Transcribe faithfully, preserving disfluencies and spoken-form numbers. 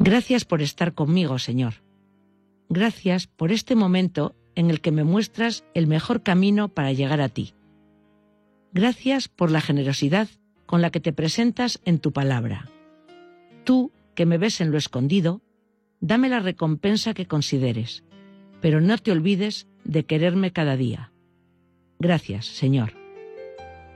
Gracias por estar conmigo, Señor. Gracias por este momento en el que me muestras el mejor camino para llegar a ti. Gracias por la generosidad con la que te presentas en tu palabra. Tú, que me ves en lo escondido, dame la recompensa que consideres, pero no te olvides de quererme cada día. Gracias, Señor.